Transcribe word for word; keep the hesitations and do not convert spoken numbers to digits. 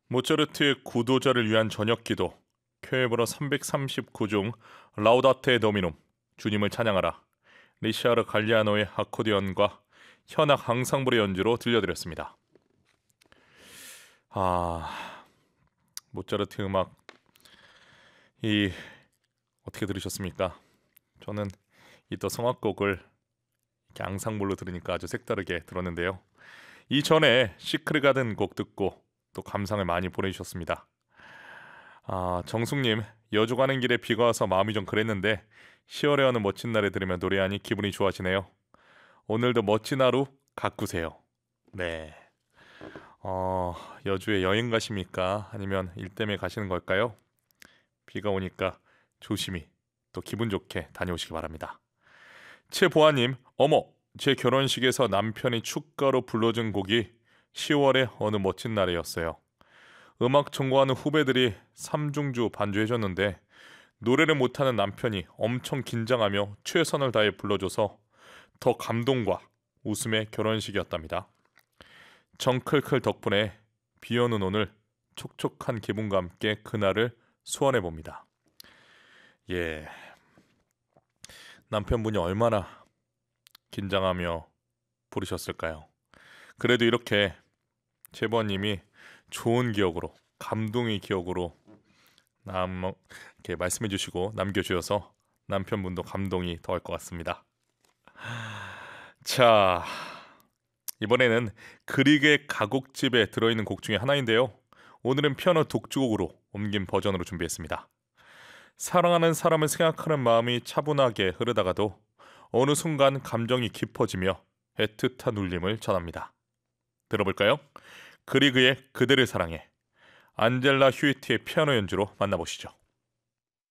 모차르트의 구도자를 위한 저녁기도 쾌브러 삼백삼십구 중 라우다테 도미눔 주님을 찬양하라 리샤르 갈리아노의 아코디언과 현악 항상불의 연주로 들려드렸습니다. 아, 모차르트 음악 이 어떻게 들으셨습니까? 저는 이또 성악곡을 이렇게 앙상블로 들으니까 아주 색다르게 들었는데요. 이전에 시크릿가든 곡 듣고 또 감상을 많이 보내주셨습니다. 아, 정숙님, 여주 가는 길에 비가 와서 마음이 좀 그랬는데 시월에 어느 멋진 날에 들으며 노래하니 기분이 좋아지네요. 오늘도 멋진 하루 가꾸세요. 네. 어, 여주에 여행 가십니까? 아니면 일 때문에 가시는 걸까요? 비가 오니까 조심히 또 기분 좋게 다녀오시기 바랍니다. 최보아님, 어머, 제 결혼식에서 남편이 축가로 불러준 곡이 시월의 어느 멋진 날이었어요. 음악 전공하는 후배들이 삼중주 반주해줬는데 노래를 못하는 남편이 엄청 긴장하며 최선을 다해 불러줘서 더 감동과 웃음의 결혼식이었답니다. 정클클 덕분에 비오는 오늘 촉촉한 기분과 함께 그날을 소원해봅니다. 예, 남편분이 얼마나 긴장하며 부르셨을까요? 그래도 이렇게 제보님이 좋은 기억으로, 감동의 기억으로 남 이렇게 말씀해 주시고 남겨주셔서 남편분도 감동이 더할 것 같습니다. 자, 이번에는 그리그의 가곡집에 들어있는 곡 중에 하나인데요. 오늘은 피아노 독주곡으로 옮긴 버전으로 준비했습니다. 사랑하는 사람을 생각하는 마음이 차분하게 흐르다가도 어느 순간 감정이 깊어지며 애틋한 울림을 전합니다. 들어볼까요? 그리그의 그대를 사랑해, 안젤라 휴이트의 피아노 연주로 만나보시죠.